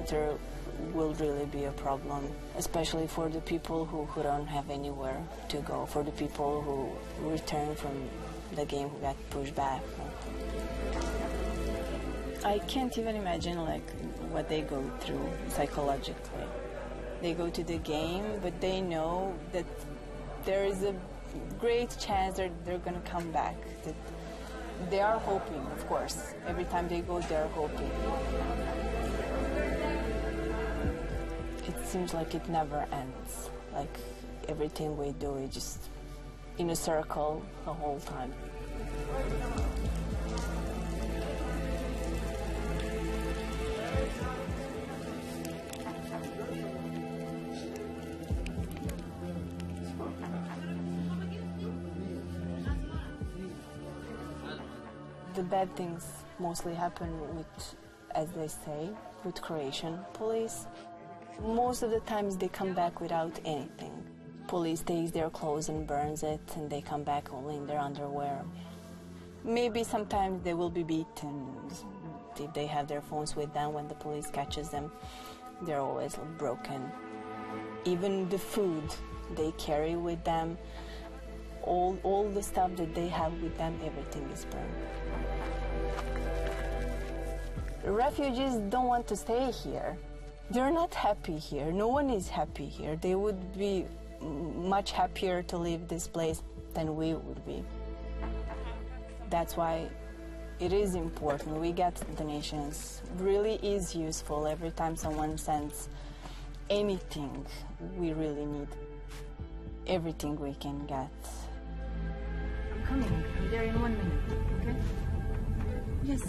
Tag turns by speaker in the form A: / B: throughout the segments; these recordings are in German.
A: winter will really be a problem, especially for the people who don't have anywhere to go, for the people who return from the game who got pushed back. I can't even imagine like what they go through psychologically. They go to the game, but they know that there is a great chance that they're going to come back. That they are hoping, of course. Every time they go, they're hoping. It seems like it never ends. Like everything we do is just in a circle the whole time. The bad things mostly happen with, as they say, with Croatian police. Most of the times they come back without anything. Police takes their clothes and burns it, and they come back only in their underwear. Maybe sometimes they will be beaten if they have their phones with them when the police catches them. They're always broken. Even the food they carry with them, all the stuff that they have with them, everything is burned. Refugees don't want to stay here. They're not happy here. No one is happy here. They would be much happier to leave this place than we would be. That's why it is important. We get donations. Really is useful. Every time someone sends anything, we really need everything we can get.
B: I'm coming. Be there in 1 minute, okay? Yes.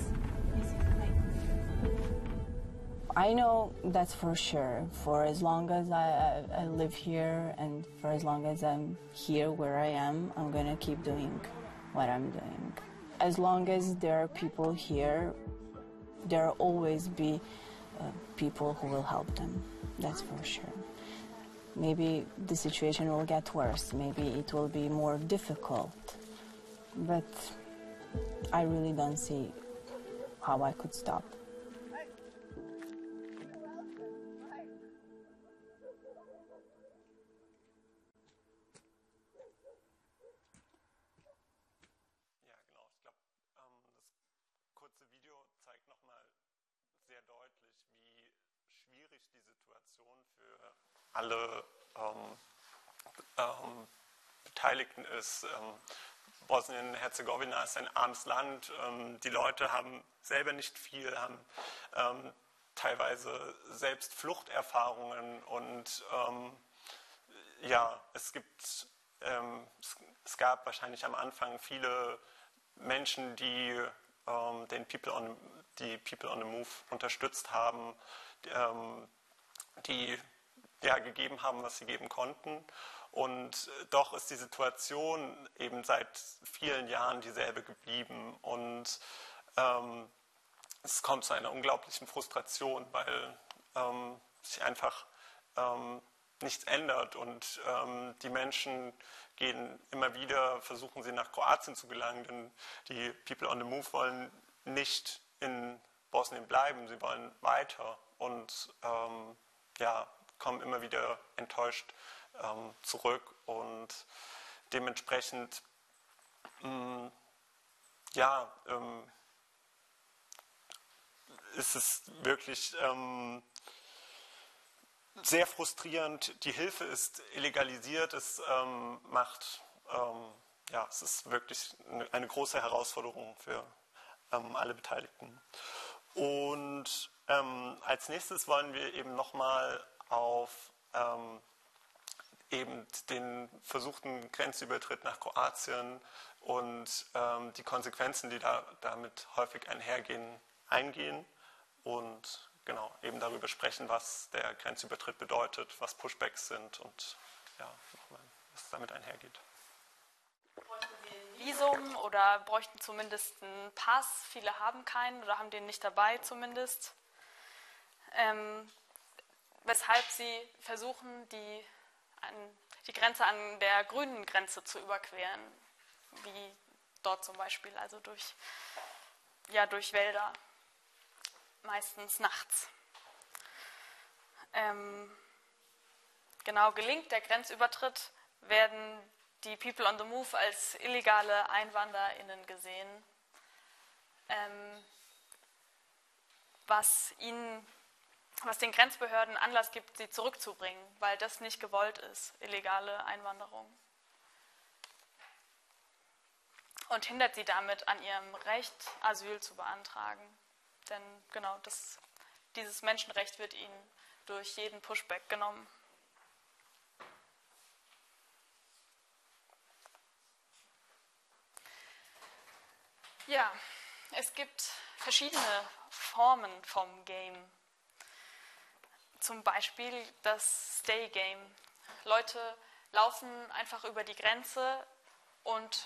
A: I know that's for sure. For as long as I live here and for as long as I'm here where I am, I'm going to keep doing what I'm doing. As long as there are people here, there will always be people who will help them. That's for sure. Maybe the situation will get worse. Maybe it will be more difficult. But I really don't see how I could stop.
C: Alle Beteiligten ist. Bosnien-Herzegowina ist ein armes Land. Die Leute haben selber nicht viel, haben teilweise selbst Fluchterfahrungen und ja, es gab wahrscheinlich am Anfang viele Menschen, die die People on the Move unterstützt haben, die ja, gegeben haben, was sie geben konnten. Und doch ist die Situation eben seit vielen Jahren dieselbe geblieben. Und es kommt zu einer unglaublichen Frustration, weil sich einfach nichts ändert. Und die Menschen gehen immer wieder, versuchen sie nach Kroatien zu gelangen, denn die People on the Move wollen nicht in Bosnien bleiben, sie wollen weiter. Und ja, kommen immer wieder enttäuscht zurück und dementsprechend ja, ist es wirklich sehr frustrierend. Die Hilfe ist illegalisiert, es ja, es ist wirklich eine große Herausforderung für alle Beteiligten. Und als nächstes wollen wir eben nochmal auf eben den versuchten Grenzübertritt nach Kroatien und die Konsequenzen, die damit häufig einhergehen, eingehen und genau eben darüber sprechen, was der Grenzübertritt bedeutet, was Pushbacks sind und ja, was damit einhergeht.
D: Bräuchten Sie ein Visum oder bräuchten zumindest einen Pass? Viele haben keinen oder haben den nicht dabei zumindest. Weshalb sie versuchen, die Grenze an der grünen Grenze zu überqueren, wie dort zum Beispiel, also durch Wälder, meistens nachts. genau gelingt der Grenzübertritt, werden die People on the Move als illegale EinwanderInnen gesehen, was den Grenzbehörden Anlass gibt, sie zurückzubringen, weil das nicht gewollt ist, illegale Einwanderung. Und hindert sie damit an ihrem Recht, Asyl zu beantragen. Denn genau, dieses Menschenrecht wird ihnen durch jeden Pushback genommen. Ja, es gibt verschiedene Formen vom Game. Zum Beispiel das Stay Game. Leute laufen einfach über die Grenze und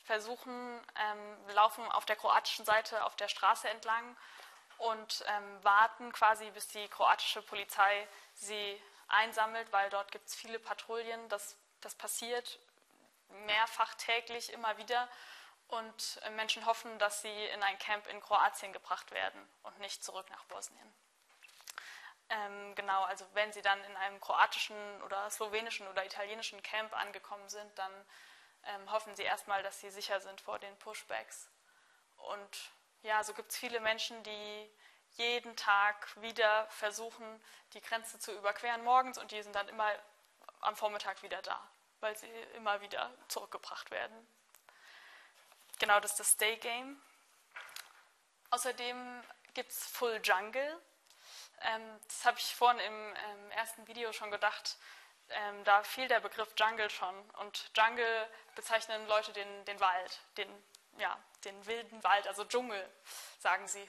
D: laufen auf der kroatischen Seite auf der Straße entlang und warten quasi, bis die kroatische Polizei sie einsammelt, weil dort gibt es viele Patrouillen. Das passiert mehrfach täglich immer wieder und Menschen hoffen, dass sie in ein Camp in Kroatien gebracht werden und nicht zurück nach Bosnien. Genau, also wenn sie dann in einem kroatischen oder slowenischen oder italienischen Camp angekommen sind, dann hoffen sie erstmal, dass sie sicher sind vor den Pushbacks. Und ja, so gibt es viele Menschen, die jeden Tag wieder versuchen, die Grenze zu überqueren morgens und die sind dann immer am Vormittag wieder da, weil sie immer wieder zurückgebracht werden. Genau, das ist das Stay Game. Außerdem gibt es Full Jungle. Das habe ich vorhin im ersten Video schon gedacht. Da fiel der Begriff Jungle schon. Und Jungle bezeichnen Leute den Wald, den wilden Wald, also Dschungel, sagen sie.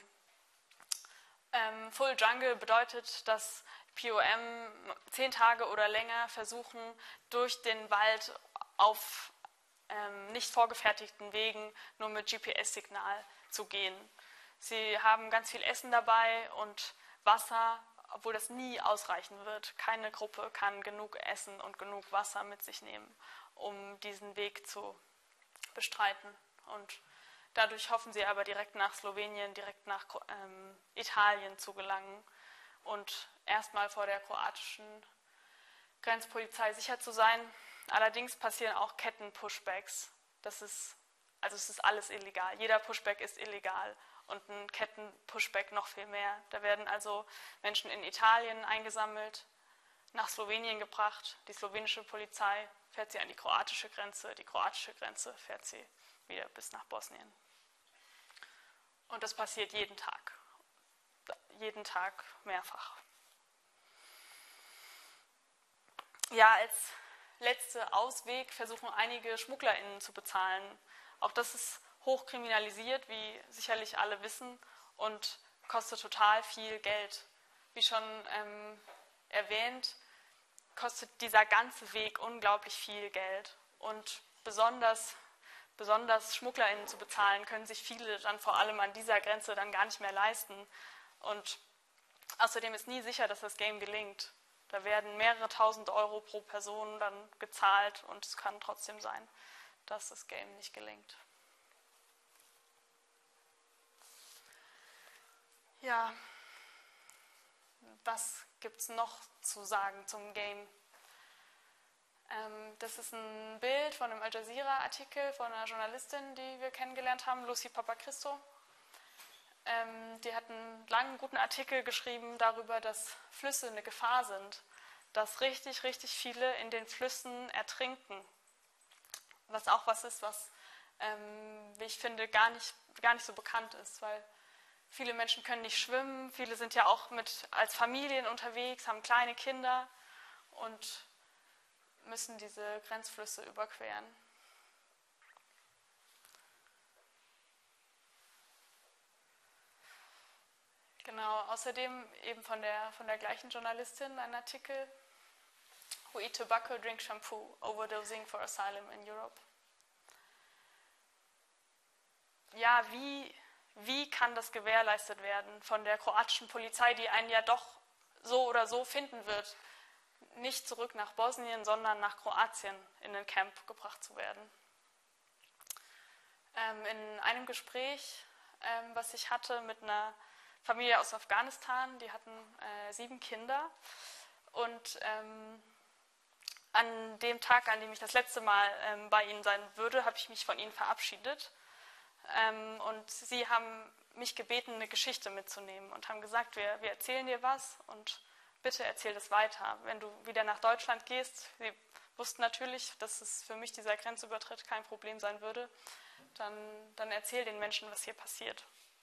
D: Full Jungle bedeutet, dass POM 10 Tage oder länger versuchen, durch den Wald auf nicht vorgefertigten Wegen nur mit GPS-Signal zu gehen. Sie haben ganz viel Essen dabei und Wasser, obwohl das nie ausreichen wird. Keine Gruppe kann genug Essen und genug Wasser mit sich nehmen, um diesen Weg zu bestreiten. Und dadurch hoffen sie aber direkt nach Slowenien, direkt nach Italien zu gelangen und erstmal vor der kroatischen Grenzpolizei sicher zu sein. Allerdings passieren auch Ketten-Pushbacks. Es ist alles illegal. Jeder Pushback ist illegal. Und ein Ketten-Pushback noch viel mehr. Da werden also Menschen in Italien eingesammelt, nach Slowenien gebracht. Die slowenische Polizei fährt sie an die kroatische Grenze fährt sie wieder bis nach Bosnien. Und das passiert jeden Tag mehrfach. Ja, als letzter Ausweg versuchen einige SchmugglerInnen zu bezahlen. Auch das ist hochkriminalisiert, wie sicherlich alle wissen, und kostet total viel Geld. Wie schon erwähnt, kostet dieser ganze Weg unglaublich viel Geld. Und besonders SchmugglerInnen zu bezahlen, können sich viele dann vor allem an dieser Grenze dann gar nicht mehr leisten. Und außerdem ist nie sicher, dass das Game gelingt. Da werden mehrere tausend Euro pro Person dann gezahlt und es kann trotzdem sein, dass das Game nicht gelingt. Ja, was gibt es noch zu sagen zum Game? Das ist ein Bild von einem Al Jazeera-Artikel von einer Journalistin, die wir kennengelernt haben, Lucy Papachristou. Die hat einen langen, guten Artikel geschrieben darüber, dass Flüsse eine Gefahr sind, dass richtig, richtig viele in den Flüssen ertrinken. Was auch was ist, was, wie ich finde, gar nicht so bekannt ist, weil viele Menschen können nicht schwimmen, viele sind ja auch als Familien unterwegs, haben kleine Kinder und müssen diese Grenzflüsse überqueren. Genau, außerdem eben von der gleichen Journalistin ein Artikel, Who Eat Tobacco, Drink Shampoo, Overdosing for Asylum in Europe. Ja, wie kann das gewährleistet werden von der kroatischen Polizei, die einen ja doch so oder so finden wird, nicht zurück nach Bosnien, sondern nach Kroatien in den Camp gebracht zu werden? In einem Gespräch, was ich hatte mit einer Familie aus Afghanistan, die hatten 7 Kinder Und an dem Tag, an dem ich das letzte Mal bei ihnen sein würde, habe ich mich von ihnen verabschiedet. Und sie haben mich gebeten, eine Geschichte mitzunehmen und haben gesagt, wir erzählen dir was und bitte erzähl das weiter. Wenn du wieder nach Deutschland gehst, sie wussten natürlich, dass es für mich dieser Grenzübertritt kein Problem sein würde, dann erzähl den Menschen, was hier passiert.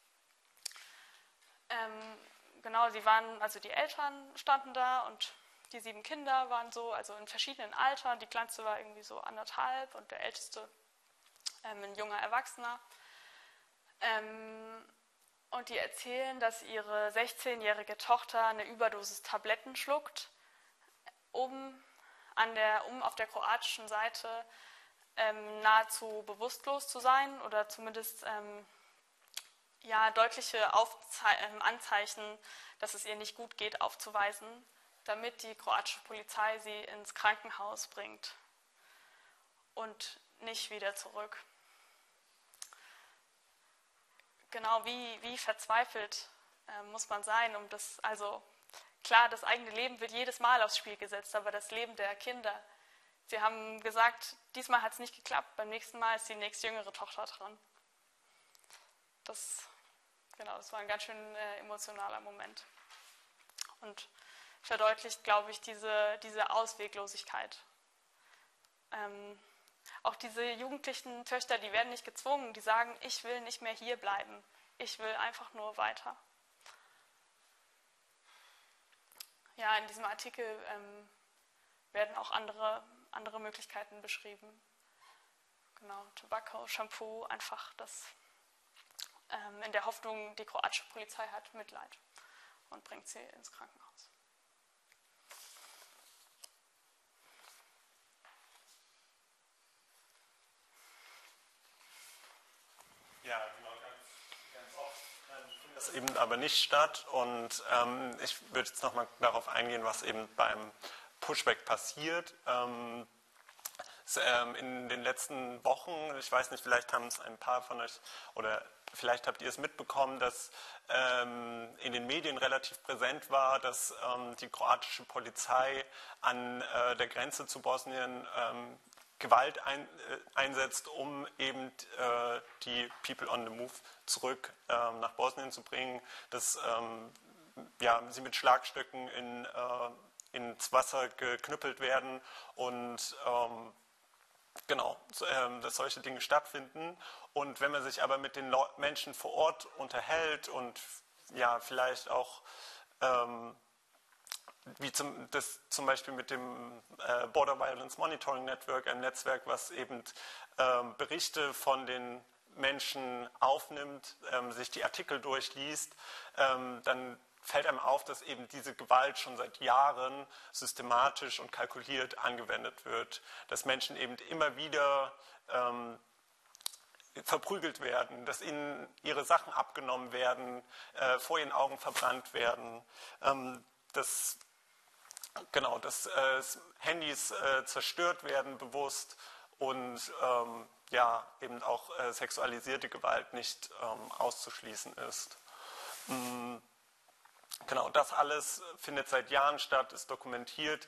D: Genau, also die Eltern standen da und die 7 Kinder waren so, also in verschiedenen Altern. Die kleinste war irgendwie so 1,5 und der älteste ein junger Erwachsener. Und die erzählen, dass ihre 16-jährige Tochter eine Überdosis Tabletten schluckt, um auf der kroatischen Seite nahezu bewusstlos zu sein oder zumindest deutliche Anzeichen, dass es ihr nicht gut geht, aufzuweisen, damit die kroatische Polizei sie ins Krankenhaus bringt und nicht wieder zurück. Genau, wie verzweifelt muss man sein, also klar, das eigene Leben wird jedes Mal aufs Spiel gesetzt, aber das Leben der Kinder. Sie haben gesagt, diesmal hat es nicht geklappt, beim nächsten Mal ist die nächstjüngere Tochter dran. Das war ein ganz schön emotionaler Moment. Und verdeutlicht, glaube ich, diese Ausweglosigkeit. Auch diese jugendlichen Töchter, die werden nicht gezwungen, die sagen, ich will nicht mehr hier bleiben, ich will einfach nur weiter. Ja, in diesem Artikel werden auch andere Möglichkeiten beschrieben. Genau, Tobacco, Shampoo, einfach das in der Hoffnung, die kroatische Polizei hat Mitleid und bringt sie ins Krankenhaus.
C: Ja, genau, ganz oft findet das eben aber nicht statt und ich würde jetzt nochmal darauf eingehen, was eben beim Pushback passiert. In den letzten Wochen, ich weiß nicht, vielleicht haben es ein paar von euch oder vielleicht habt ihr es mitbekommen, dass in den Medien relativ präsent war, dass die kroatische Polizei an der Grenze zu Bosnien Gewalt einsetzt, um eben die People on the Move zurück nach Bosnien zu bringen, dass sie mit Schlagstöcken ins Wasser geknüppelt werden und dass solche Dinge stattfinden. Und wenn man sich aber mit den Menschen vor Ort unterhält und ja, vielleicht auch zum Beispiel mit dem Border Violence Monitoring Network, ein Netzwerk, was eben Berichte von den Menschen aufnimmt, sich die Artikel durchliest, dann fällt einem auf, dass eben diese Gewalt schon seit Jahren systematisch und kalkuliert angewendet wird, dass Menschen eben immer wieder verprügelt werden, dass ihnen ihre Sachen abgenommen werden, vor ihren Augen verbrannt werden, dass Handys zerstört werden bewusst und eben auch sexualisierte Gewalt nicht auszuschließen ist. Genau, das alles findet seit Jahren statt, ist dokumentiert.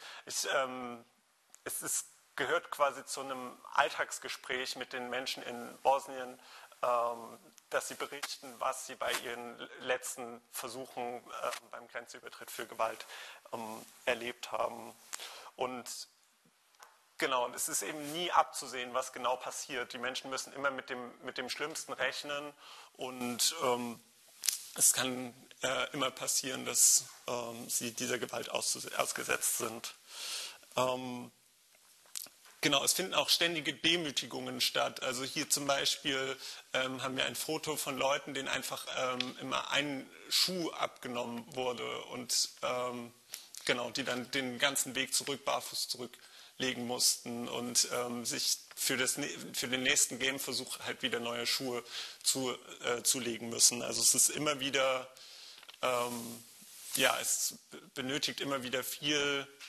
C: Gehört quasi zu einem Alltagsgespräch mit den Menschen in Bosnien, dass sie berichten, was sie bei ihren letzten Versuchen beim Grenzübertritt für Gewalt erlebt haben. Und genau, es ist eben nie abzusehen, was genau passiert. Die Menschen müssen immer mit dem Schlimmsten rechnen und es kann immer passieren, dass sie dieser Gewalt ausgesetzt sind. Genau, es finden auch ständige Demütigungen statt. Also hier zum Beispiel haben wir ein Foto von Leuten, denen einfach immer ein Schuh abgenommen wurde und die dann den ganzen Weg barfuß zurücklegen mussten und sich für den nächsten Game-Versuch halt wieder neue Schuhe zulegen müssen. Also es ist immer wieder, es benötigt immer wieder viel